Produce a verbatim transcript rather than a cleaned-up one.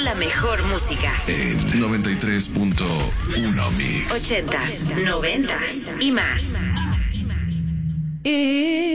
la mejor música. En noventa y tres punto uno Mix. Ochentas, noventas y más. Eh